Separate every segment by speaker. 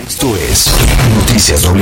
Speaker 1: Esto es Noticias W.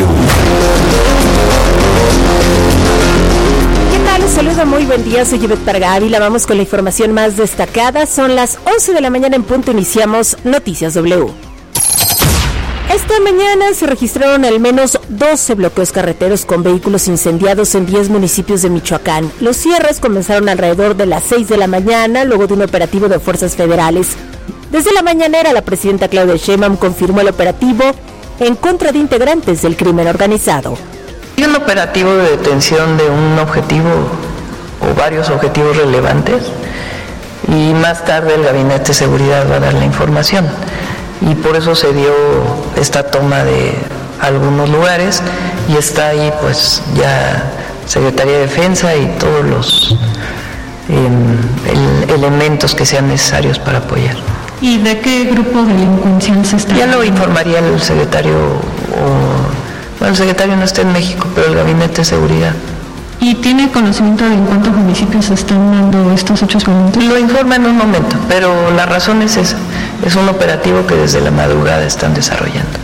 Speaker 2: ¿Qué tal? Les saludo, muy buen día, soy Yvette Parga Ávila. Vamos con la información más destacada. Son las 11 de la mañana en punto, iniciamos Noticias W. Esta mañana se registraron al menos 12 bloqueos carreteros con vehículos incendiados en 10 municipios de Michoacán. Los cierres comenzaron alrededor de las 6 de la mañana, luego de un operativo de fuerzas federales. Desde la mañanera, la presidenta Claudia Sheinbaum confirmó el operativo en contra de integrantes del crimen organizado.
Speaker 3: Hay un operativo de detención de un objetivo o varios objetivos relevantes y más tarde el Gabinete de Seguridad va a dar la información. Y por eso se dio esta toma de algunos lugares y está ahí pues ya Secretaría de Defensa y todos los elementos que sean necesarios para apoyar.
Speaker 4: ¿Y de qué grupo delincuencial se está?
Speaker 3: Ya lo informaría el secretario, el secretario no está en México, pero el Gabinete de Seguridad.
Speaker 4: ¿Y tiene conocimiento de en cuántos municipios se están dando estos hechos violentos?
Speaker 3: Lo informa en un momento, pero la razón es esa. Es un operativo que desde la madrugada están desarrollando.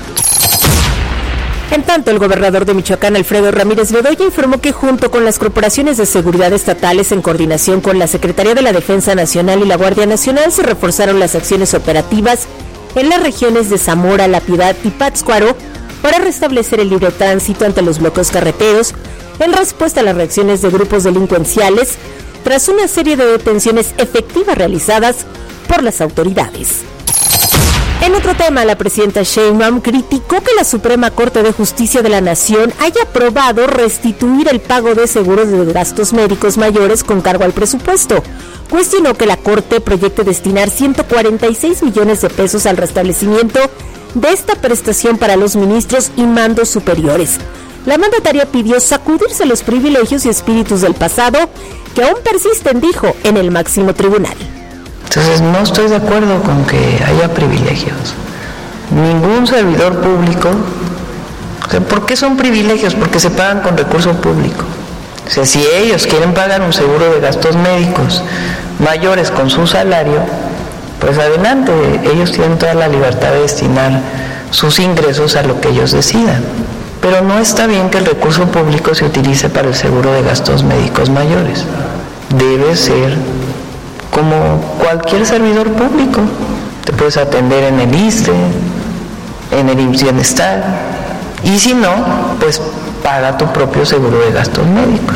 Speaker 2: En tanto, el gobernador de Michoacán, Alfredo Ramírez Bedoya, informó que junto con las corporaciones de seguridad estatales, en coordinación con la Secretaría de la Defensa Nacional y la Guardia Nacional, se reforzaron las acciones operativas en las regiones de Zamora, La Piedad y Pátzcuaro para restablecer el libre tránsito ante los bloqueos carreteros, en respuesta a las reacciones de grupos delincuenciales, tras una serie de detenciones efectivas realizadas por las autoridades. En otro tema, la presidenta Sheinbaum criticó que la Suprema Corte de Justicia de la Nación haya aprobado restituir el pago de seguros de gastos médicos mayores con cargo al presupuesto. Cuestionó que la Corte proyecte destinar 146 millones de pesos al restablecimiento de esta prestación para los ministros y mandos superiores. La mandataria pidió sacudirse los privilegios y espíritus del pasado que aún persisten, dijo, en el máximo tribunal.
Speaker 3: Entonces no estoy de acuerdo con que haya privilegios. Ningún servidor público, ¿por qué son privilegios? Porque se pagan con recurso público. O sea, si ellos quieren pagar un seguro de gastos médicos mayores con su salario, pues adelante, ellos tienen toda la libertad de destinar sus ingresos a lo que ellos decidan. Pero no está bien que el recurso público se utilice para el seguro de gastos médicos mayores. Debe ser como cualquier servidor público. Te puedes atender en el ISSSTE, en el IMSS Bienestar, y si no, pues paga tu propio seguro de gastos médicos.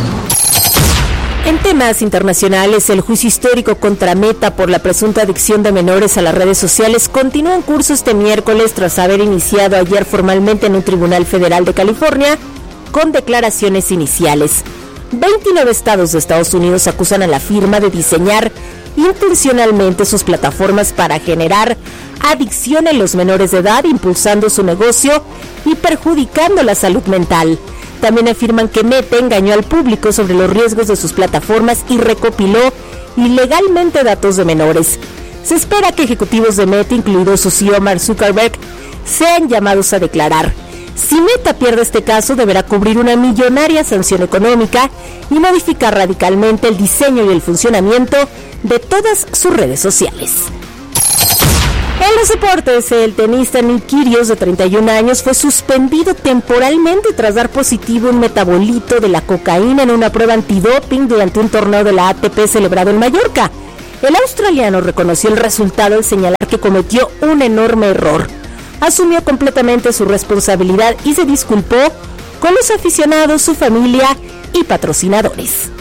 Speaker 2: En temas internacionales, el juicio histórico contra Meta por la presunta adicción de menores a las redes sociales continúa en curso este miércoles tras haber iniciado ayer formalmente en un tribunal federal de California con declaraciones iniciales. 29 estados de Estados Unidos acusan a la firma de diseñar intencionalmente sus plataformas para generar adicción en los menores de edad, impulsando su negocio y perjudicando la salud mental. También afirman que Meta engañó al público sobre los riesgos de sus plataformas y recopiló ilegalmente datos de menores. Se espera que ejecutivos de Meta, incluido su CEO Mark Zuckerberg, sean llamados a declarar. Si Meta pierde este caso, deberá cubrir una millonaria sanción económica y modificar radicalmente el diseño y el funcionamiento de todas sus redes sociales. En los deportes, el tenista Nick Kyrgios, de 31 años, fue suspendido temporalmente tras dar positivo un metabolito de la cocaína en una prueba antidoping durante un torneo de la ATP celebrado en Mallorca. El australiano reconoció el resultado al señalar que cometió un enorme error. Asumió completamente su responsabilidad y se disculpó con los aficionados, su familia y patrocinadores.